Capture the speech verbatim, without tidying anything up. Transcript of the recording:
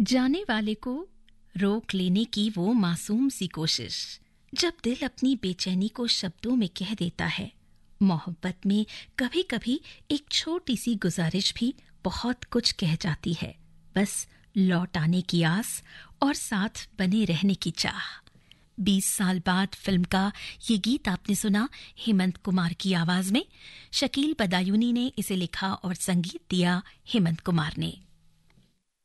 जाने वाले को रोक लेने की वो मासूम सी कोशिश, जब दिल अपनी बेचैनी को शब्दों में कह देता है। मोहब्बत में कभी कभी एक छोटी सी गुजारिश भी बहुत कुछ कह जाती है, बस लौट आने की आस और साथ बने रहने की चाह। बीस साल बाद फिल्म का ये गीत आपने सुना हेमंत कुमार की आवाज में। शकील बदायूनी ने इसे लिखा और संगीत दिया हेमंत कुमार ने।